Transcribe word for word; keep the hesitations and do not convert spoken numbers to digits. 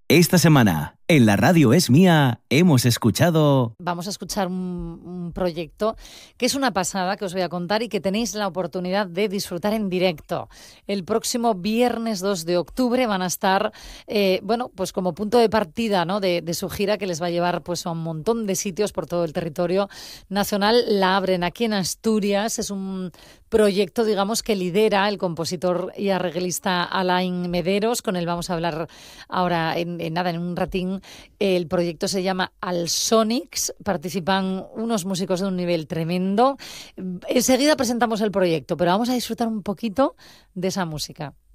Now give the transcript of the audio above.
Esta semana, en La Radio Es Mía, hemos escuchado... Vamos a escuchar un, un proyecto que es una pasada, que os voy a contar y que tenéis la oportunidad de disfrutar en directo. El próximo viernes dos de octubre van a estar, eh, bueno, pues como punto de partida, ¿no?, de, de su gira, que les va a llevar pues a un montón de sitios por todo el territorio nacional. La abren aquí en Asturias. Es un proyecto, digamos, que lidera el compositor y arreglista Alain Mederos. Con él vamos a hablar ahora en En nada, en un ratín. El proyecto se llama Alsonics, participan unos músicos de un nivel tremendo. Enseguida presentamos el proyecto, pero vamos a disfrutar un poquito de esa música.